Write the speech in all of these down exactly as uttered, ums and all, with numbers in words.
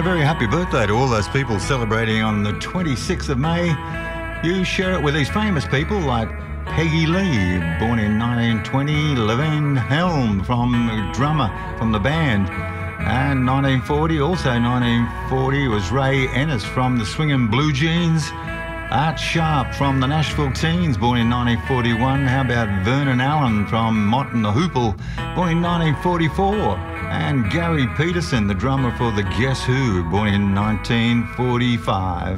very happy birthday to all those people celebrating on the twenty-sixth of May. You share it with these famous people like Peggy Lee, born in nineteen twenty, Levine Helm, from drummer from the band. And nineteen forty, also nineteen forty, was Ray Ennis from the Swingin' Blue Jeans. Art Sharp from the Nashville Teens, born in nineteen forty-one. How about Vernon Allen from Mott and the Hoople, born in nineteen forty-four. And Gary Peterson, the drummer for the Guess Who, born in nineteen forty-five.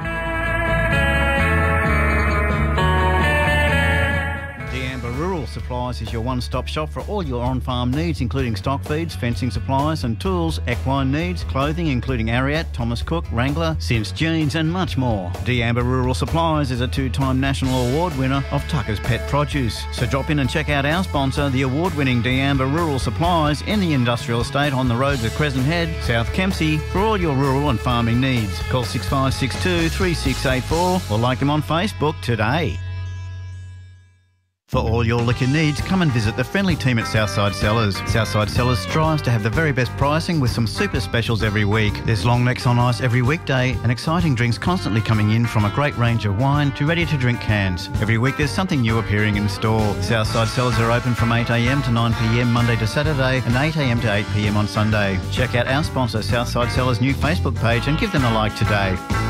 Rural Supplies is your one-stop shop for all your on-farm needs, including stock feeds, fencing supplies and tools, equine needs, clothing including Ariat, Thomas Cook, Wrangler, Sims Jeans and much more. D'Amber Rural Supplies is a two-time national award winner of Tucker's Pet Produce. So drop in and check out our sponsor, the award-winning D'Amber Rural Supplies, in the industrial estate on the roads of Crescent Head, South Kempsey, for all your rural and farming needs. Call six five six two, three six eight four or like them on Facebook today. For all your liquor needs, come and visit the friendly team at Southside Cellars. Southside Cellars strives to have the very best pricing with some super specials every week. There's long necks on ice every weekday and exciting drinks constantly coming in, from a great range of wine to ready-to-drink cans. Every week there's something new appearing in store. Southside Cellars are open from eight a m to nine p m Monday to Saturday and eight a m to eight p m on Sunday. Check out our sponsor Southside Cellars' new Facebook page and give them a like today.